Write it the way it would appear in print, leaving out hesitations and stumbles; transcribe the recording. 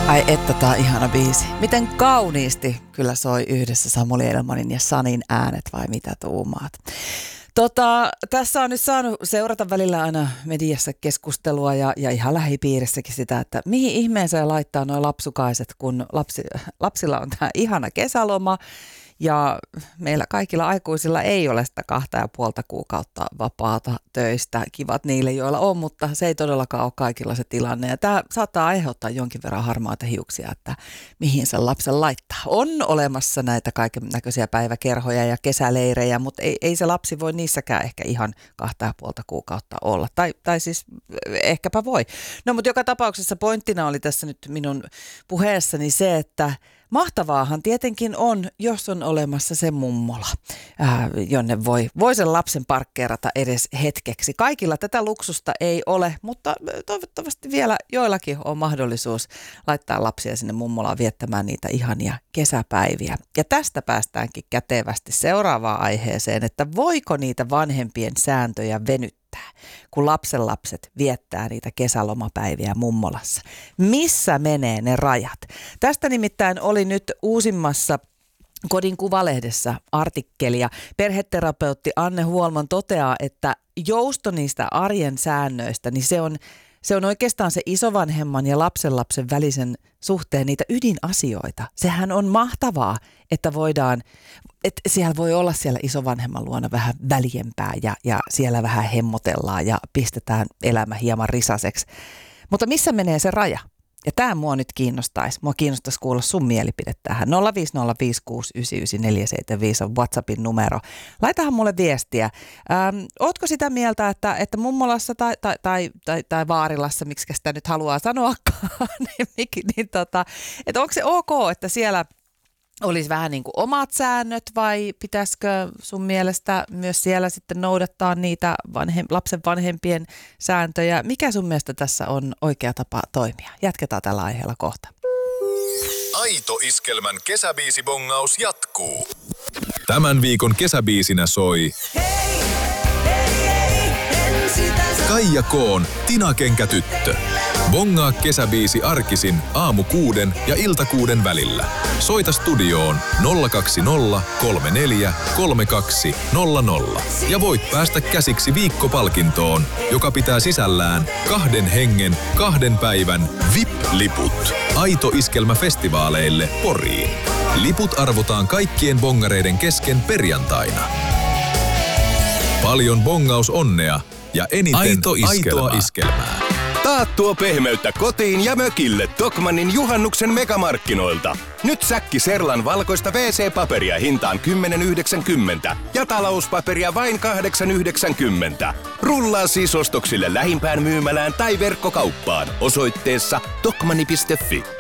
Ai että, tää on ihana biisi. Miten kauniisti kyllä soi yhdessä Samuli Edelmanin ja Sanin äänet, vai mitä tuumaat? Tässä on nyt saanut seurata välillä aina mediassa keskustelua ja ihan lähipiirissäkin sitä, että mihin ihmeeseen laittaa nuo lapsukaiset, kun lapsilla on tämä ihana kesäloma ja meillä kaikilla aikuisilla ei ole sitä 2,5 kuukautta vapaata töistä. Kivat niille, joilla on, mutta se ei todellakaan ole kaikilla se tilanne. Ja tämä saattaa aiheuttaa jonkin verran harmaata hiuksia, että mihin sen lapsen laittaa. On olemassa näitä kaiken näköisiä päiväkerhoja ja kesäleirejä, mutta ei se lapsi voi niissäkään ehkä ihan 2,5 kuukautta olla. Tai siis ehkäpä voi. No mutta joka tapauksessa pointtina oli tässä nyt minun puheessani se, että mahtavaahan tietenkin on, jos on olemassa se mummola, jonne voi sen lapsen parkkeerata edes hetkeksi. Kaikilla tätä luksusta ei ole, mutta toivottavasti vielä joillakin on mahdollisuus laittaa lapsia sinne mummolaan viettämään niitä ihania kesäpäiviä. Ja tästä päästäänkin kätevästi seuraavaan aiheeseen, että voiko niitä vanhempien sääntöjä venyttää, kun lapsenlapset viettää niitä kesälomapäiviä mummolassa. Missä menee ne rajat? Tästä nimittäin oli nyt uusimmassa Kodin Kuvalehdessä artikkeli ja perheterapeutti Anne Huolman toteaa, että jousto niistä arjen säännöistä, niin se on oikeastaan se isovanhemman ja lapsenlapsen välisen suhteen niitä ydinasioita. Sehän on mahtavaa, että siellä voi olla siellä isovanhemman luona vähän väljempää ja siellä vähän hemmotellaan ja pistetään elämä hieman risaseksi. Mutta missä menee se raja? Ja tämä mua nyt kiinnostaisi. Mua kiinnostaisi kuulla sun mielipide tähän. 05056999475 on WhatsAppin numero. Laitahan mulle viestiä. Ootko sitä mieltä, että mummolassa tai vaarilassa, miksi sitä nyt haluaa sanoakaan, että onko se ok, että siellä olisi vähän niin kuin omat säännöt vai pitäisikö sun mielestä myös siellä sitten noudattaa niitä lapsen vanhempien sääntöjä? Mikä sun mielestä tässä on oikea tapa toimia? Jatketaan tällä aiheella kohta. Aito Iskelmän kesäbiisibongaus jatkuu. Tämän viikon kesäbiisinä soi Kaija Koon Tinakenkätyttö. Bongaa kesäbiisi arkisin aamu 6 ja ilta 6 välillä. Soita studioon 020 34 32 00 ja voit päästä käsiksi viikkopalkintoon, joka pitää sisällään 2 hengen 2 päivän VIP-liput Aito Iskelmä-festivaaleille Poriin. Liput arvotaan kaikkien bongareiden kesken perjantaina. Paljon bongausonnea ja eniten aitoa iskelmää. Taattua pehmeyttä kotiin ja mökille Tokmannin juhannuksen megamarkkinoilta. Nyt säkki Serlan valkoista WC-paperia hintaan 10,90 ja talouspaperia vain 8,90. Rullaa siis ostoksille lähimpään myymälään tai verkkokauppaan osoitteessa tokmanni.fi.